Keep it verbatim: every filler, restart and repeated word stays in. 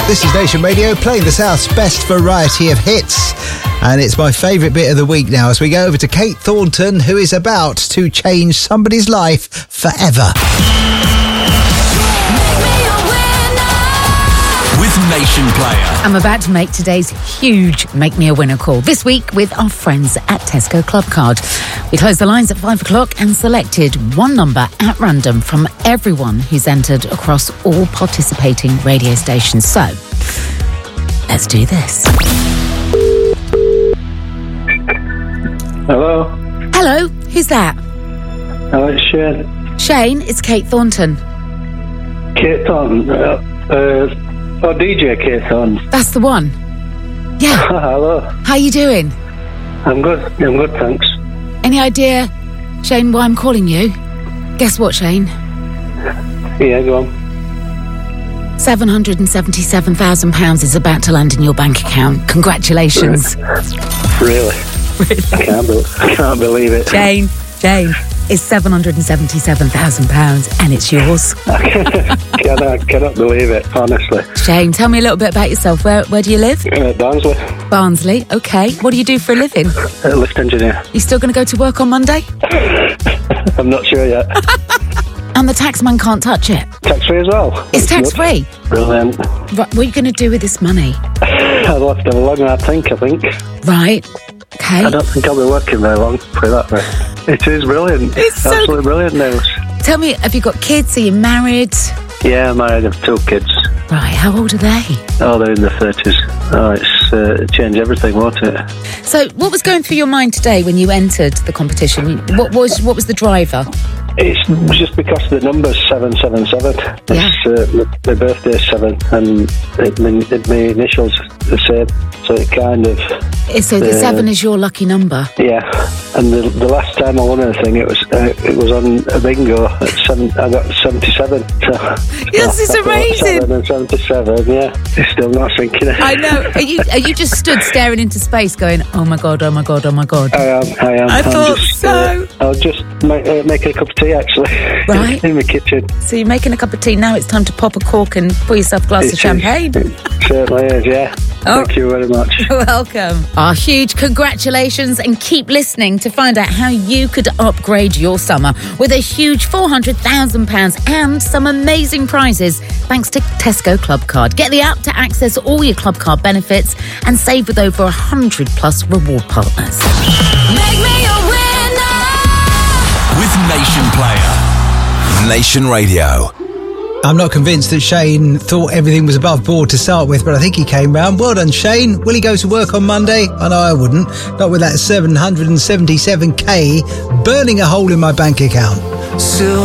This is Nation Radio, playing the South's best variety of hits. And it's my favourite bit of the week now as we go over to Kate Thornton, who is about to change somebody's life forever. With Nation Player. I'm about to make today's huge Make Me a Winner call. This week with our friends at Tesco Club Card. We closed the lines at five o'clock and selected one number at random from everyone who's entered across all participating radio stations. So, let's do this. Hello. Hello, who's that? Hello, it's Shane. Shane, it's Kate Thornton. Kate Thornton. Uh, uh, oh, D J Kate Thornton. That's the one. Yeah. Hello. How you doing? I'm good. I'm good, thanks. Any idea, Shane, why I'm calling you? Guess what, Shane? Yeah, go on. seven hundred seventy-seven thousand pounds is about to land in your bank account. Congratulations. Really? Really? I can't, be- I can't believe it. Jane, Jane, it's seven hundred seventy-seven thousand pounds and it's yours. I cannot, cannot believe it, honestly. Shane, tell me a little bit about yourself. Where where do you live? Uh, Barnsley. Barnsley, okay. What do you do for a living? Uh, lift engineer. You still going to go to work on Monday? I'm not sure yet. And the taxman can't touch it? Tax-free as well. It's That's tax-free? good. Brilliant. Right, what are you going to do with this money? I'll have to have a long hard think, I think. Right, okay. I don't think I'll be working very long, put it that way. It is brilliant. It's so Absolutely brilliant news. Tell me, have you got kids? Are you married? Yeah, I'm married. I have two kids. Right, how old are they? Oh, they're in their thirties. Oh, it's uh, changed everything, won't it? So, what was going through your mind today when you entered the competition? What was what was the driver? It's just because the number's seven seven seven. Yeah. It's uh, my, my birthday's seven, and it, my, my initials the same. So it kind of. So the uh, seven is your lucky number. Yeah, and the, the last time I won anything, it was uh, it was on a bingo at seven. I got seventy-seven. So, Yes, it's so amazing. Seven and seventy-seven. Yeah, it's still not sinking in. I know. Are you are you just stood staring into space, going, "Oh my god, oh my god, oh my god"? I am. I am. I I'm thought just, so. Uh, I'll just make, uh, making a cup of tea, actually. Right. In the kitchen. So you're making a cup of tea now. It's time to pop a cork and pour yourself a glass It of champagne. is. It certainly is. Yeah. Oh. Thank you very much. You're welcome. Our huge congratulations, and keep listening to find out how you could upgrade your summer with a huge four hundred thousand pounds and some amazing prizes thanks to Tesco Club Card. Get the app to access all your Club Card benefits and save with over one hundred plus reward partners. Make me a winner. With Nation Player. Nation Radio. I'm not convinced that Shane thought everything was above board to start with, but I think he came round. Well done, Shane. Will he go to work on Monday? I know I wouldn't. Not with that seven hundred seventy-seven k burning a hole in my bank account. So